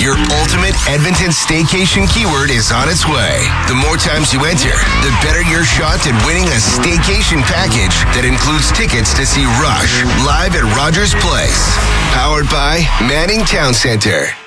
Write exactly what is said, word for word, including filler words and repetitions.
Your ultimate Edmonton staycation keyword is on its way. The more times you enter, the better your shot at winning a staycation package that includes tickets to see Rush live at Rogers Place. Powered by Manning Town Center.